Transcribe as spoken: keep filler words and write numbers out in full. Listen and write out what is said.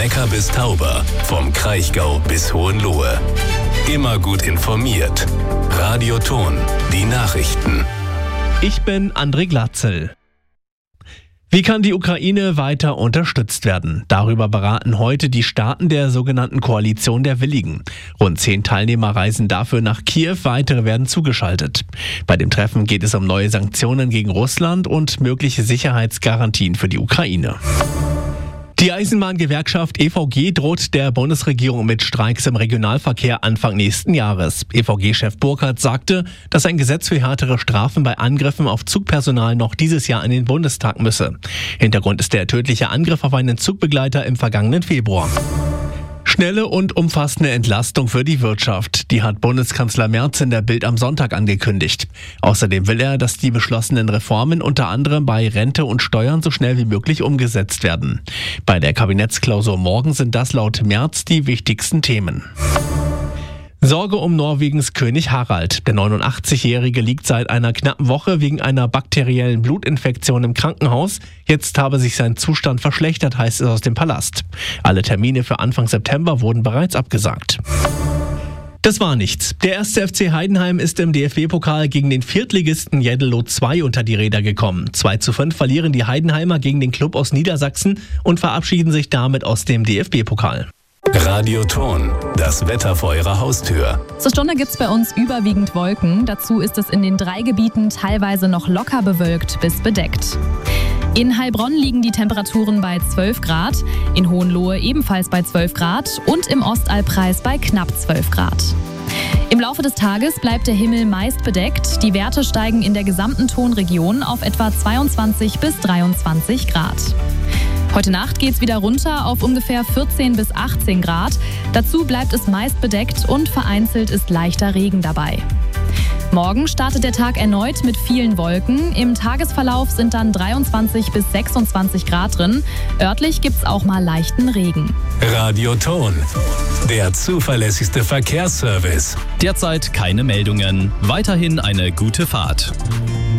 Neckar bis Tauber, vom Kraichgau bis Hohenlohe. Immer gut informiert. Radio Thon, die Nachrichten. Ich bin André Glatzel. Wie kann die Ukraine weiter unterstützt werden? Darüber beraten heute die Staaten der sogenannten Koalition der Willigen. Rund zehn Teilnehmer reisen dafür nach Kiew, weitere werden zugeschaltet. Bei dem Treffen geht es um neue Sanktionen gegen Russland und mögliche Sicherheitsgarantien für die Ukraine. Die Eisenbahngewerkschaft E V G droht der Bundesregierung mit Streiks im Regionalverkehr Anfang nächsten Jahres. E V G-Chef Burkhardt sagte, dass ein Gesetz für härtere Strafen bei Angriffen auf Zugpersonal noch dieses Jahr in den Bundestag müsse. Hintergrund ist der tödliche Angriff auf einen Zugbegleiter im vergangenen Februar. Schnelle und umfassende Entlastung für die Wirtschaft. Die hat Bundeskanzler Merz in der Bild am Sonntag angekündigt. Außerdem will er, dass die beschlossenen Reformen unter anderem bei Rente und Steuern so schnell wie möglich umgesetzt werden. Bei der Kabinettsklausur morgen sind das laut Merz die wichtigsten Themen. Sorge um Norwegens König Harald. Der neunundachtzigjährige liegt seit einer knappen Woche wegen einer bakteriellen Blutinfektion im Krankenhaus. Jetzt habe sich sein Zustand verschlechtert, heißt es aus dem Palast. Alle Termine für Anfang September wurden bereits abgesagt. Das war nichts. Der erste F C Heidenheim ist im D F B-Pokal gegen den Viertligisten Jeddelo zwei unter die Räder gekommen. zwei zu fünf verlieren die Heidenheimer gegen den Klub aus Niedersachsen und verabschieden sich damit aus dem D F B-Pokal. Radio Thon, das Wetter vor Ihrer Haustür. Zur Stunde gibt's bei uns überwiegend Wolken. Dazu ist es in den drei Gebieten teilweise noch locker bewölkt bis bedeckt. In Heilbronn liegen die Temperaturen bei zwölf Grad, in Hohenlohe ebenfalls bei zwölf Grad und im Ostalbkreis bei knapp zwölf Grad. Im Laufe des Tages bleibt der Himmel meist bedeckt. Die Werte steigen in der gesamten Thonregion auf etwa zweiundzwanzig bis dreiundzwanzig Grad. Heute Nacht geht's wieder runter auf ungefähr vierzehn bis achtzehn Grad. Dazu bleibt es meist bedeckt und vereinzelt ist leichter Regen dabei. Morgen startet der Tag erneut mit vielen Wolken. Im Tagesverlauf sind dann dreiundzwanzig bis sechsundzwanzig Grad drin. Örtlich gibt's auch mal leichten Regen. Radio Thon, der zuverlässigste Verkehrsservice. Derzeit keine Meldungen. Weiterhin eine gute Fahrt.